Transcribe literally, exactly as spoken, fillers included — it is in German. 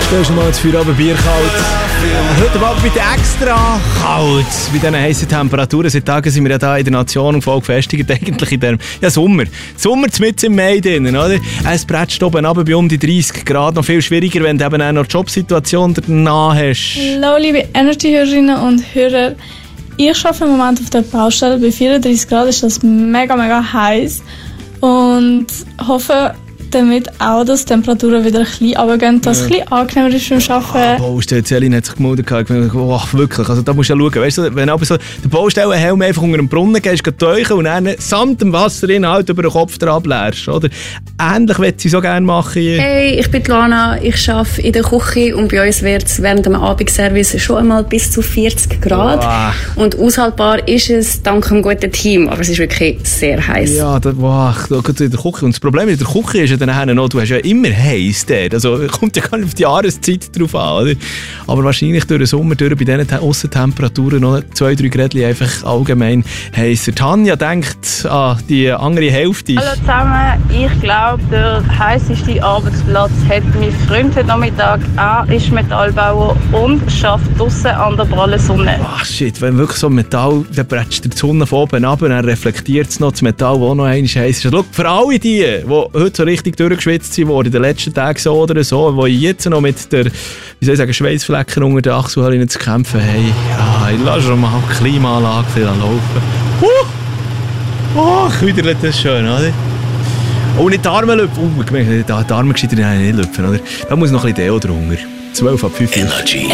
Da ist mal das Feierabendbier kalt. Heute Abend mit extra kalt. Bei diesen heißen Temperaturen. Seit Tagen sind wir ja da in der Nation voll gefestigt. Eigentlich in dem ja, Sommer. Sommer mitten im Mai drin, oder? Es bretscht oben runter bei um die dreißig Grad. Noch viel schwieriger, wenn du eben auch noch die Jobsituation danach hast. Hallo liebe Energy-Hörerinnen und Hörer. Ich arbeite im Moment auf der Baustelle. Bei vierunddreißig Grad ist das mega, mega heiß. Und hoffe, damit auch, dass die Temperaturen wieder ein bisschen runtergehen, dass ja. es ein bisschen angenehmer ist beim Arbeiten. Oh, Baustelle, Celine hat sich gemeldet. Oh, wirklich, also da musst du ja schauen. Weißt du, wenn aber so der Baustellenhelm einfach unter den Brunnen gehst, gehst tauchen und dann samt dem Wasserinhalt über den Kopf drauf leerst, oder? Ähnlich würde ich so gerne machen. Hey, ich bin Lana, ich arbeite in der Küche und bei uns wird es während dem Abendservice schon einmal bis zu vierzig Grad. Oh. Und aushaltbar ist es dank dem guten Team, aber es ist wirklich sehr heiß. Ja, da, wow, da geht in der Küche. Und das Problem in der Küche ist ja dann noch, du hast ja immer heiß dort. Also kommt ja gar nicht auf die Jahreszeit drauf an, oder? Aber wahrscheinlich durch den Sommer, durch bei diesen Aussentemperaturen noch zwei, drei Grädchen einfach allgemein heißer. Tanja denkt an die andere Hälfte. Hallo zusammen, ich glaube, der heisseste Arbeitsplatz hat mein Freund heute Nachmittag. Er ist Metallbauer und arbeitet draussen an der prallen Sonne. Ach shit, wenn wirklich so Metall, dann bretscht die Sonne von oben ab und dann reflektiert es noch das Metall, das auch noch einmal heiß ist. Also, schau, für alle die, die heute so richtig durchgeschwitzt sind worden, in den letzten Tagen so oder so, die jetzt noch mit der, wie soll ich sagen, Schweißflecken unter den Achselhöhlen zu kämpfen haben. Ja, ich lasse schon mal die Klimaanlage laufen. Uh! Oh, küdert das schön, oder? Oh, nicht die Arme lüpfen. Oh, die Arme gescheitert nicht lüpfen, oder? Da muss noch ein bisschen Deo drunter. zwölf ab fünf. Energy.